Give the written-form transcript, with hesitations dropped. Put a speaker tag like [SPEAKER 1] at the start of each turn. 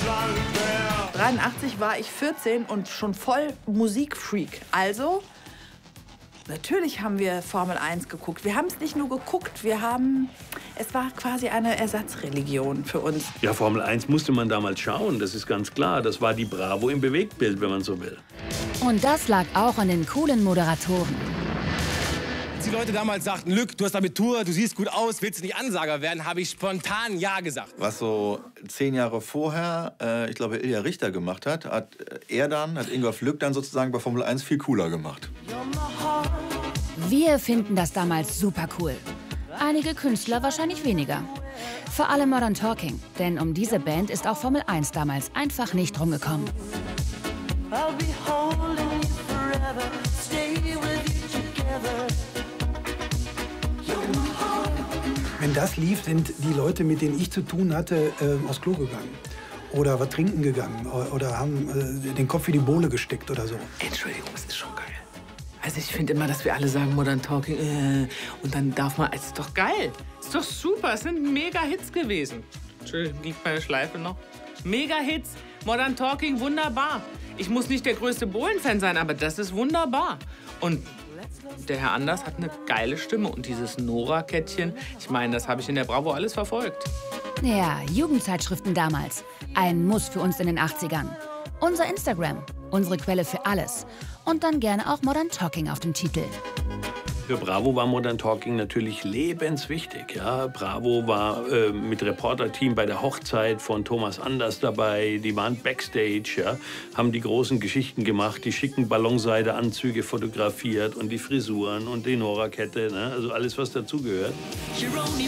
[SPEAKER 1] 1983 war ich 14 und schon voll Musikfreak. Also, natürlich haben wir Formel 1 geguckt. Wir haben es nicht nur geguckt, es war quasi eine Ersatzreligion für uns.
[SPEAKER 2] Ja, Formel 1 musste man damals schauen, das ist ganz klar. Das war die Bravo im Bewegtbild, wenn man so will.
[SPEAKER 3] Und das lag auch an den coolen Moderatoren.
[SPEAKER 4] Als die Leute damals sagten, Lück, du hast Abitur, du siehst gut aus, willst du nicht Ansager werden, habe ich spontan Ja gesagt.
[SPEAKER 5] Was so 10 Jahre vorher, ich glaube, Ilja Richter gemacht hat hat Ingolf Lück dann sozusagen bei Formel 1 viel cooler gemacht.
[SPEAKER 3] Wir finden das damals super cool. Einige Künstler wahrscheinlich weniger. Vor allem Modern Talking, denn um diese Band ist auch Formel 1 damals einfach nicht rumgekommen.
[SPEAKER 6] Wenn das lief, sind die Leute, mit denen ich zu tun hatte, aufs Klo gegangen. Oder was trinken gegangen. Oder haben den Kopf in die Bohle gesteckt oder so.
[SPEAKER 7] Entschuldigung, es ist schon geil. Also ich finde immer, dass wir alle sagen Modern Talking und dann darf man, es ist doch geil. Es ist doch super, es sind Mega-Hits gewesen. Entschuldigung, liegt meine Schleife noch. Mega-Hits, Modern Talking, wunderbar. Ich muss nicht der größte Bohlen-Fan sein, aber das ist wunderbar. Und der Herr Anders hat eine geile Stimme. Und dieses Nora-Kettchen, ich meine, das habe ich in der Bravo alles verfolgt.
[SPEAKER 3] Ja, Jugendzeitschriften damals. Ein Muss für uns in den 80ern. Unser Instagram, unsere Quelle für alles. Und dann gerne auch Modern Talking auf dem Titel.
[SPEAKER 2] Für Bravo war Modern Talking natürlich lebenswichtig. Ja? Bravo war mit Reporterteam bei der Hochzeit von Thomas Anders dabei. Die waren Backstage, ja? Haben die großen Geschichten gemacht, die schicken Ballonseideanzüge fotografiert und die Frisuren und die Nora-Kette, ne? Also alles, was dazugehört.